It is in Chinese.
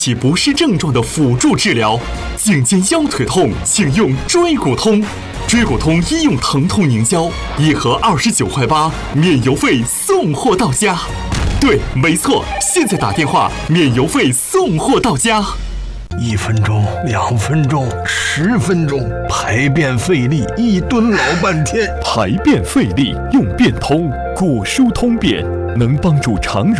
起不适症状的辅助治疗。颈肩腰腿痛，请用椎骨通。椎骨通医用疼痛凝胶，1盒29.8块，免邮费送货到家。对，没错，现在打电话免邮费送货到家。 1分钟、2分钟、10分钟，排便费力，1蹲老半天。 排便费力用便通，果蔬通便，能帮助肠蠕。